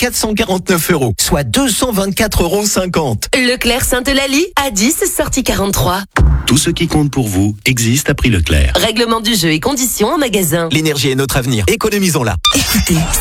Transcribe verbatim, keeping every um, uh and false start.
quatre cent quarante-neuf euros, soit deux cent vingt-quatre euros cinquante. Leclerc Sainte-Eulalie, A dix, sortie quarante-trois. Tout ce qui compte pour vous existe à prix Leclerc. Règlement du jeu et conditions en magasin. L'énergie est notre avenir. Économisons-la. Écoutez,